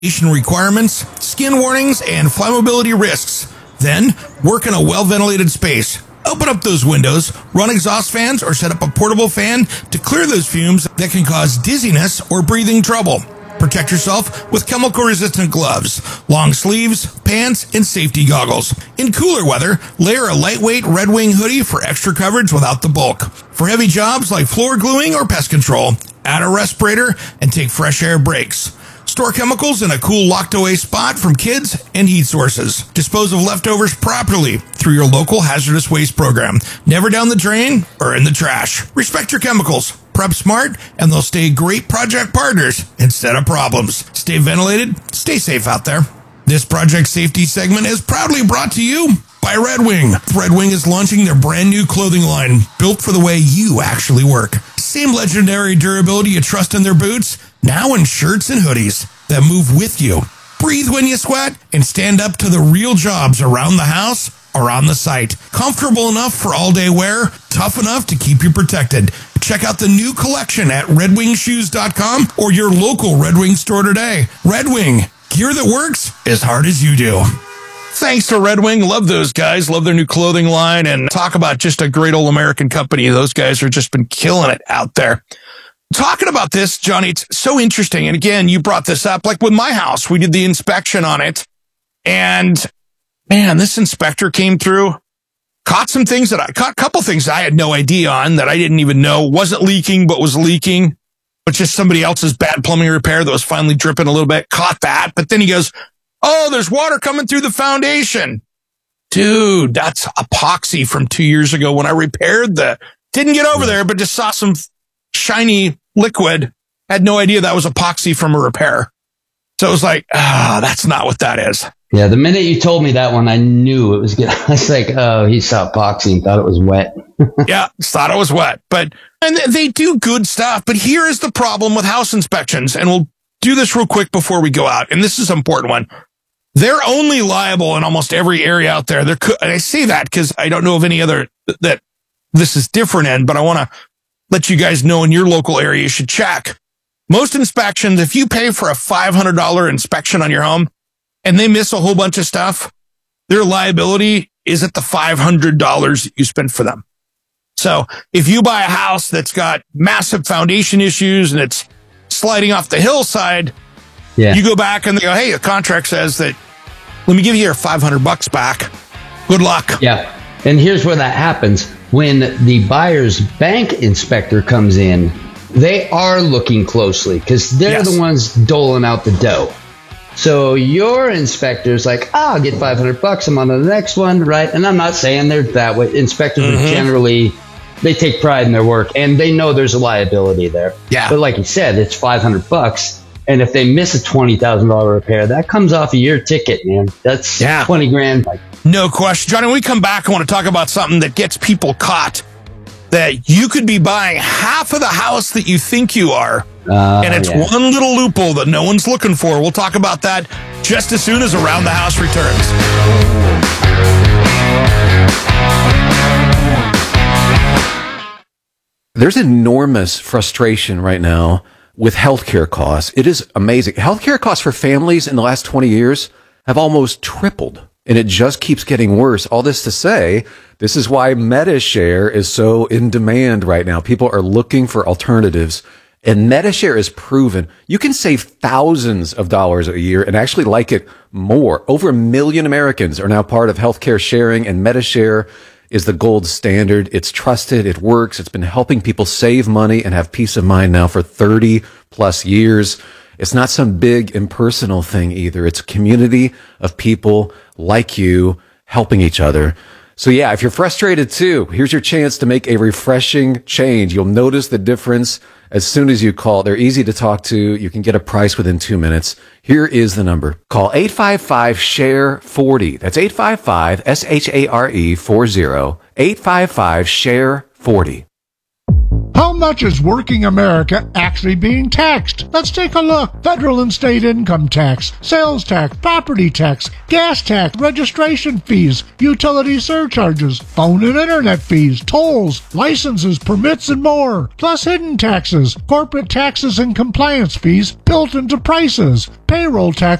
requirements, skin warnings, and flammability risks. Then, work in a well-ventilated space. Open up those windows, run exhaust fans, or set up a portable fan to clear those fumes that can cause dizziness or breathing trouble. Protect yourself with chemical-resistant gloves, long sleeves, pants, and safety goggles. In cooler weather, layer a lightweight Red Wing hoodie for extra coverage without the bulk. For heavy jobs like floor gluing or pest control, add a respirator and take fresh air breaks. Store chemicals in a cool locked-away spot from kids and heat sources. Dispose of leftovers properly through your local hazardous waste program. Never down the drain or in the trash. Respect your chemicals. Prep smart, and they'll stay great project partners instead of problems. Stay ventilated. Stay safe out there. This project safety segment is proudly brought to you by Red Wing. Red Wing is launching their brand new clothing line, built for the way you actually work. Same legendary durability you trust in their boots, now in shirts and hoodies that move with you. Breathe when you sweat and stand up to the real jobs around the house or on the site. Comfortable enough for all-day wear, tough enough to keep you protected. Check out the new collection at redwingshoes.com or your local Red Wing store today. Red Wing, gear that works as hard as you do. Thanks to Red Wing. Love those guys. Love their new clothing line, and talk about just a great old American company. Those guys have just been killing it out there. Talking about this, Johnny, it's so interesting. And again, you brought this up, like with my house, we did the inspection on it, and man, this inspector came through, caught a couple things I had no idea on that I didn't even know wasn't leaking, but was leaking, but just somebody else's bad plumbing repair that was finally dripping a little bit. Caught that. But then he goes, "Oh, there's water coming through the foundation." Dude, that's epoxy from 2 years ago when I repaired didn't get over there, but just saw some shiny liquid. Had no idea that was epoxy from a repair. So it was like, that's not what that is. Yeah, the minute you told me that one, I knew it was good. I was like, oh, he saw epoxy and thought it was wet. Yeah, thought it was wet. And they do good stuff. But here is the problem with house inspections. And we'll do this real quick before we go out. And this is an important one. They're only liable in almost every area out there. And I say that because I don't know of any other that this is different in, but I want to let you guys know in your local area you should check. Most inspections, if you pay for a $500 inspection on your home and they miss a whole bunch of stuff, their liability is at the $500 that you spent for them. So if you buy a house that's got massive foundation issues and it's sliding off the hillside, you go back and they go, "Hey, the contract says that, let me give you your $500 back. Good luck." Yeah. And here's where that happens. When the buyer's bank inspector comes in, they are looking closely because they're the ones doling out the dough. So your inspector's like, I'll get $500. I'm on to the next one, right? And I'm not saying they're that way. Inspectors are generally, they take pride in their work and they know there's a liability there. Yeah. But like you said, it's $500. And if they miss a $20,000 repair, that comes off of your ticket, man. That's 20 grand. No question. Johnny, when we come back, I want to talk about something that gets people caught. That you could be buying half of the house that you think you are. And it's one little loophole that no one's looking for. We'll talk about that just as soon as Around the House returns. There's enormous frustration right now with healthcare costs. It is amazing. Healthcare costs for families in the last 20 years have almost tripled, and it just keeps getting worse. All this to say, this is why MediShare is so in demand right now. People are looking for alternatives, and MediShare is proven. You can save thousands of dollars a year and actually like it more. Over 1 million Americans are now part of healthcare sharing, and MediShare is the gold standard. It's trusted. It works. It's been helping people save money and have peace of mind now for 30 plus years. It's not some big impersonal thing either. It's a community of people like you helping each other. So yeah, if you're frustrated too, here's your chance to make a refreshing change. You'll notice the difference as soon as you call. They're easy to talk to. You can get a price within 2 minutes. Here is the number. Call 855-SHARE-40. That's 855-SHARE-40. 855-SHARE-40. How much is working America actually being taxed? Let's take a look. Federal and state income tax, sales tax, property tax, gas tax, registration fees, utility surcharges, phone and internet fees, tolls, licenses, permits, and more. Plus hidden taxes, corporate taxes and compliance fees built into prices, payroll tax